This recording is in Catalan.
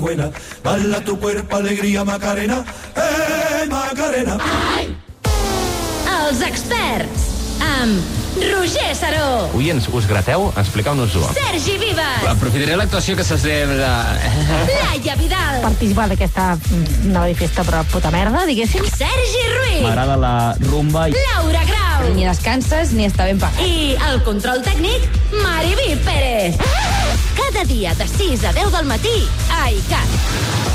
buena, bala tu cuerpo, alegría, Macarena, Macarena. Ai! Els experts, amb Roger Saró. Oients, us grateu? Expliqueu-nos-ho. Sergi Vives. Aprofitaré l'actuació que se celebra... Laia Vidal. Participar d'aquesta nova festa però puta merda, diguéssim. Sergi Ruiz. M'agrada la rumba. Laura Grau. Ni descanses ni està ben pagat. I el control tècnic, Mariví Pérez. Cada dia de 6 a 10 del matí a ICAT.